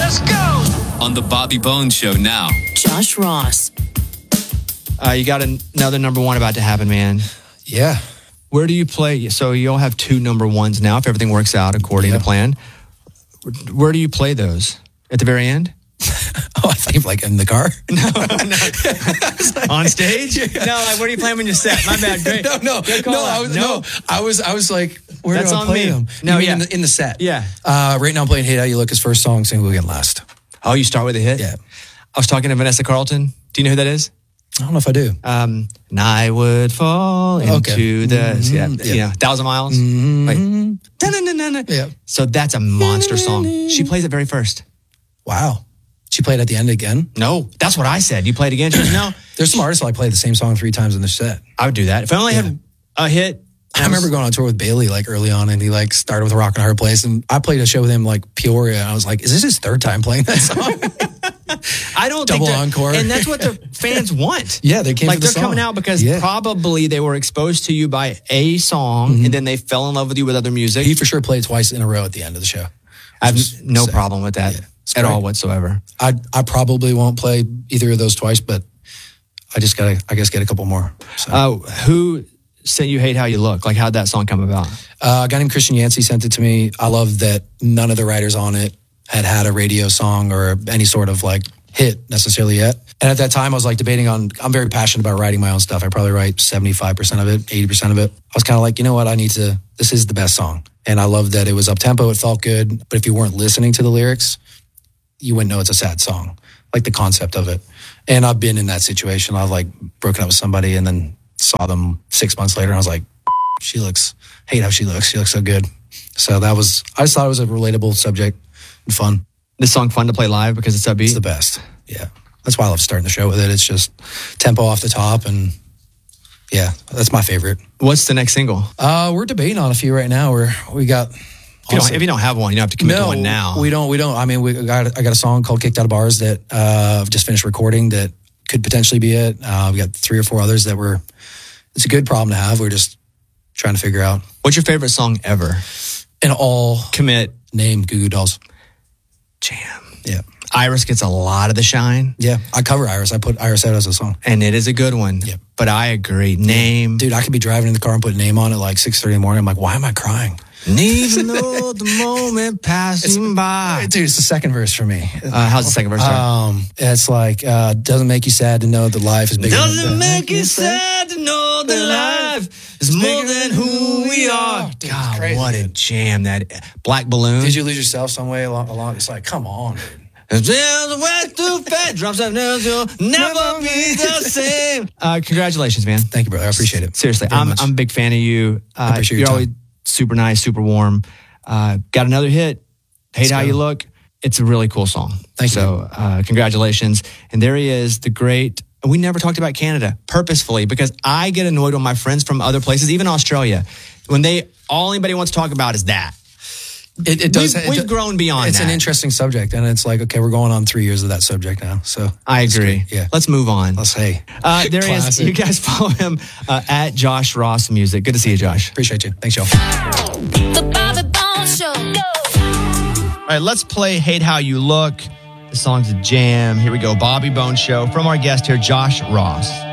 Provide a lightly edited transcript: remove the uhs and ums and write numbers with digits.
Let's go! On the Bobby Bones Show now. Josh Ross. You got another number one about to happen, man. Yeah. Where do you play? So you'll have 2 number ones now if everything works out according to plan. Where do you play those? At the very end? Oh, I thought you like in the car. No. On stage? No, like where do you play them in your set? My bad. Great. I was like, where That's do I on play me. them? No, You mean yeah. in the set. Yeah. Right now I'm playing Hate How You Look, his first song, Single Again Last. Oh, you start with a hit? Yeah. I was talking to Vanessa Carlton. Do you know who that is? I don't know if I do. And I would fall into the you know, 1,000 miles. Like, da-na-na-na-na. Yeah. So that's a monster song. She plays it very first. Wow. She played at the end again? No, that's what I said. You played again? She goes, no. There's some artists that play the same song 3 times in their set. I would do that. If I only had a hit. I remember going on tour with Bailey like early on, and he like started with Rock and Hard Place, and I played a show with him like Peoria, and I was like, is this his 3rd time playing that song? I don't Double think encore. And that's what the fans want. Yeah, they came like for the they're coming song. out because probably they were exposed to you by a song and then they fell in love with you with other music. He for sure played twice in a row at the end of the show. I have no problem with that at great. all whatsoever. I probably won't play either of those twice, but I just gotta, I guess, get a couple more. So. Who sent you Hate How You Look? Like, how'd that song come about? A guy named Christian Yancey sent it to me. I love that none of the writers on it had a radio song or any sort of like hit necessarily yet. And at that time I was like debating on, I'm very passionate about writing my own stuff. I probably write 75% of it, 80% of it. I was kind of like, you know what, this is the best song. And I love that it was up tempo, it felt good. But if you weren't listening to the lyrics, you wouldn't know it's a sad song. Like the concept of it. And I've been in that situation. I've like broken up with somebody and then saw them 6 months later and I was like, hate how she looks. She looks so good. So I just thought it was a relatable subject and fun. This song fun to play live because it's upbeat? It's the best. Yeah. That's why I love starting the show with it. It's just tempo off the top and yeah, that's my favorite. What's the next single? We're debating on a few right now. We got if you don't have one, you don't have to commit to one now. We don't. I mean, I got a song called Kicked Out of Bars that I've just finished recording that could potentially be it. We got 3 or 4 others that it's a good problem to have. We're just trying to figure out. What's your favorite song ever? And all commit. Name Goo Goo Dolls. Jam. Yeah. Iris gets a lot of the shine. Yeah. I cover Iris. I put Iris out as a song. And it is a good one. Yeah. But I agree. Name. Dude, I could be driving in the car and put Name on at like 6:30 in the morning. I'm like, why am I crying? Even though the moment passing by. Dude, it's the second verse for me. How's the second verse? It's like, doesn't make you sad to know that life is bigger than Doesn't make you sad to know that life is more than who we are. Dude, God, crazy, what a jam. That Black Balloon. Did you lose yourself some way along? It's like, come on, dude. There's a way too fat, drops up, you'll never be the same. Congratulations, man. Thank you, brother. I appreciate it. Seriously, I'm a big fan of you. I appreciate your You're time. always super nice, super warm. Got another hit. Hate How You Look. It's a really cool song. Thank you. So congratulations. And there he is, the great. We never talked about Canada purposefully because I get annoyed when my friends from other places, even Australia, when all anybody wants to talk about is that. It does. We've grown beyond It's that. an interesting subject, and it's like, okay, we're going on 3 years of that subject now. So I agree. Yeah. Let's move on. There he is. You guys follow him at Josh Ross Music. Good to see you, Josh. Appreciate you. Thanks, y'all. The Bobby Bones Show. All right, let's play Hate How You Look. The song's a jam. Here we go. Bobby Bones Show from our guest here, Josh Ross.